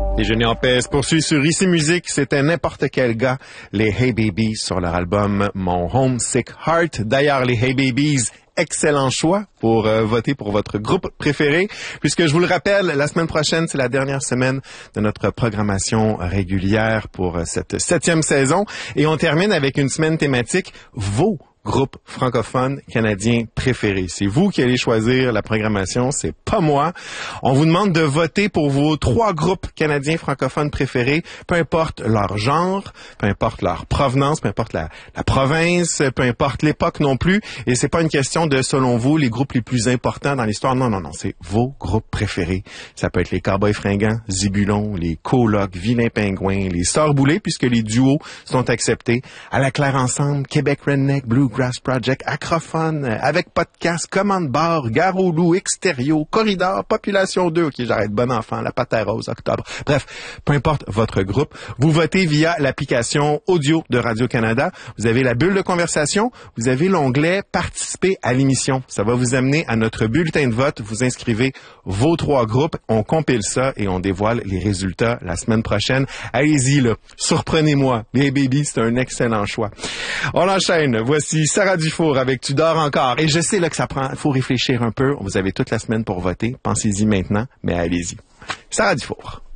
Déjeuner en paix se poursuit sur Ici Musique. C'était n'importe quel gars. Les Hey Babies sur leur album Mon Homesick Heart. D'ailleurs, les Hey Babies, excellent choix pour voter pour votre groupe préféré. Puisque je vous le rappelle, la semaine prochaine, c'est la dernière semaine de notre programmation régulière pour cette 7e saison. Et on termine avec une semaine thématique, vos groupe francophone canadien préféré. C'est vous qui allez choisir la programmation, c'est pas moi. On vous demande de voter pour vos 3 groupes canadiens francophones préférés, peu importe leur genre, peu importe leur provenance, peu importe la province, peu importe l'époque non plus. Et c'est pas une question de, selon vous, les groupes les plus importants dans l'histoire. Non, c'est vos groupes préférés. Ça peut être les Cowboys Fringants, Zibulon, les Colocs, Vilain Pingouin, les Sœurs Boulay, puisque les duos sont acceptés. À la Claire Ensemble, Québec Redneck, Bluegrass Project, Acrophone, avec podcast, Commande Bar, Gare au Loup, Extérieur, Corridor, Population 2, ok, j'arrête, Bon Enfant, La Patère Rose, Octobre. Bref, peu importe votre groupe, vous votez via l'application audio de Radio-Canada. Vous avez la bulle de conversation, vous avez l'onglet Participer à l'émission. Ça va vous amener à notre bulletin de vote. Vous inscrivez vos 3 groupes, on compile ça et on dévoile les résultats la semaine prochaine. Allez-y, là, surprenez-moi. Les Babies, c'est un excellent choix. On enchaîne. Voici Sarah Dufour avec Tu dors encore. Et je sais là que ça prend, faut réfléchir un peu. Vous avez toute la semaine pour voter. Pensez-y maintenant, mais allez-y. Sarah Dufour.